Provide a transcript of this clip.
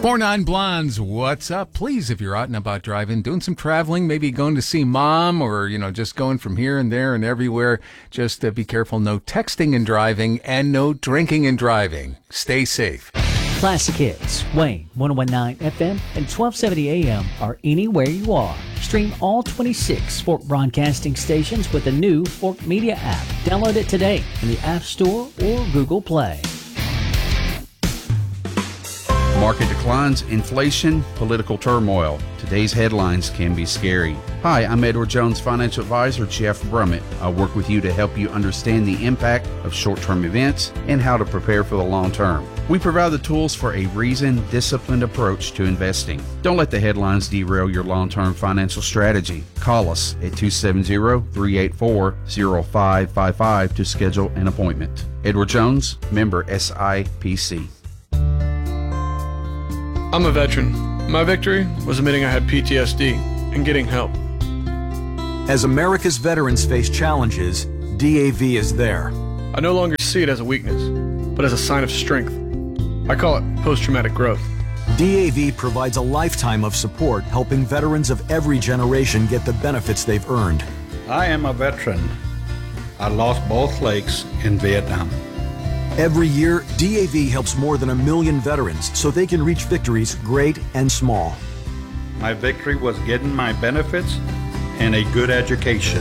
Four Nine Blondes, what's up? Please, if you're out and about driving, doing some traveling, maybe going to see mom or, just going from here and there and everywhere, just be careful. No texting and driving and no drinking and driving. Stay safe. Classic Hits, Wayne, 101.9 FM and 1270 AM are anywhere you are. Stream all 26 Fork broadcasting stations with the new Fork Media app. Download it today in the App Store or Google Play. Market declines, inflation, political turmoil. Today's headlines can be scary. Hi, I'm Edward Jones Financial Advisor Jeff Brummett. I'll work with you to help you understand the impact of short-term events and how to prepare for the long term. We provide the tools for a reasoned, disciplined approach to investing. Don't let the headlines derail your long-term financial strategy. Call us at 270-384-0555 to schedule an appointment. Edward Jones, member SIPC. I'm a veteran. My victory was admitting I had PTSD and getting help. As America's veterans face challenges, DAV is there. I no longer see it as a weakness, but as a sign of strength. I call it post-traumatic growth. DAV provides a lifetime of support, helping veterans of every generation get the benefits they've earned. I am a veteran. I lost both legs in Vietnam. Every year, DAV helps more than 1 million veterans so they can reach victories great and small. My victory was getting my benefits and a good education.